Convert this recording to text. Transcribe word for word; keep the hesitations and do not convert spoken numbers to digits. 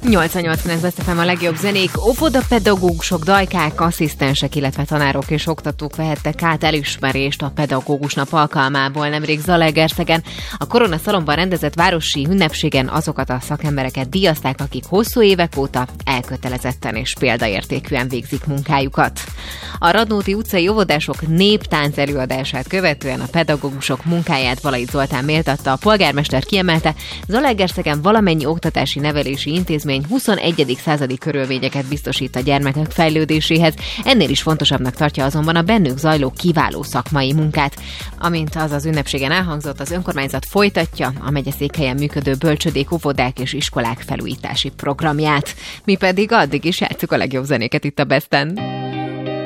nyolcvannyolc ef em a legjobb zenék, óvodapedagógusok, dajkák, asszisztensek, illetve tanárok és oktatók vehettek át elismerést a Pedagógus Nap alkalmából nemrég Zalaegerszegen. A Korona Szalonban rendezett városi ünnepségen azokat a szakembereket díjazták, akik hosszú évek óta elkötelezetten és példaértékűen végzik munkájukat. A Radnóti utcai óvodások néptánc előadását követően a pedagógusok munkáját Valai Zoltán méltatta. A polgármester kiemelte, Zalaegerszegen valamennyi oktatási nevelési intézmény huszonegyedik századi körülményeket biztosít a gyermekek fejlődéséhez. Ennél is fontosabbnak tartja azonban a bennük zajló kiváló szakmai munkát. Amint az az ünnepségen elhangzott, az önkormányzat folytatja a megyeszékhelyen működő bölcsödék, óvodák és iskolák felújítási programját. Mi pedig addig is játsszuk a legjobb zenéket itt a Besten.